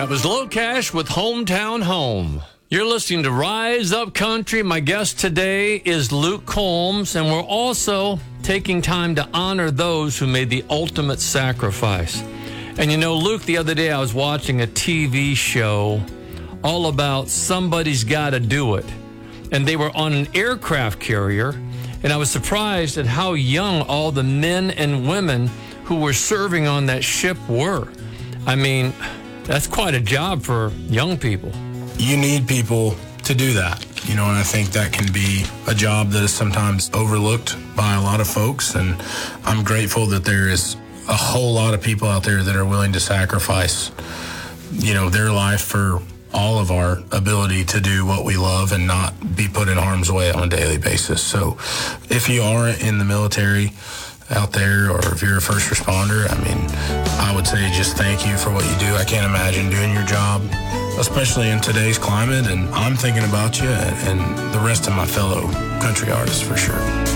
That was Low Cash with Hometown Home. You're listening to Rise Up Country. My guest today is Luke Combs, and we're also taking time to honor those who made the ultimate sacrifice. And you know, Luke, the other day I was watching a TV show all about somebody's got to do it. And they were on an aircraft carrier, and I was surprised at how young all the men and women who were serving on that ship were. I mean, that's quite a job for young people. You need people to do that, and I think that can be a job that is sometimes overlooked by a lot of folks, and I'm grateful that there is a whole lot of people out there that are willing to sacrifice, their life for all of our ability to do what we love and not be put in harm's way on a daily basis. So if you are in the military out there, or if you're a first responder, I would say just thank you for what you do. I can't imagine doing your job, especially in today's climate, and I'm thinking about you and the rest of my fellow country artists for sure.